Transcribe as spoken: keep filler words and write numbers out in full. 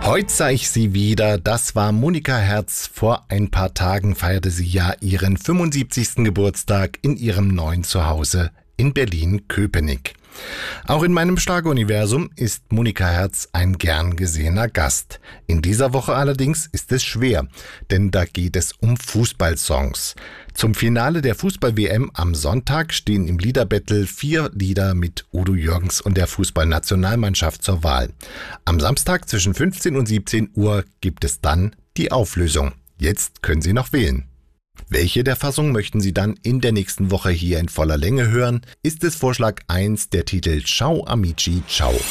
Heute sah ich sie wieder, das war Monika Herz. Vor ein paar Tagen feierte sie ja ihren fünfundsiebzigsten Geburtstag in ihrem neuen Zuhause in Berlin-Köpenick. Auch in meinem Schlageruniversum ist Monika Herz ein gern gesehener Gast. In dieser Woche allerdings ist es schwer, denn da geht es um Fußballsongs. Zum Finale der Fußball-W M am Sonntag stehen im Liederbattle vier Lieder mit Udo Jürgens und der Fußballnationalmannschaft zur Wahl. Am Samstag zwischen fünfzehn und siebzehn Uhr gibt es dann die Auflösung. Jetzt können Sie noch wählen. Welche der Fassungen möchten Sie dann in der nächsten Woche hier in voller Länge hören? Ist es Vorschlag eins der Titel Ciao Amici Ciao?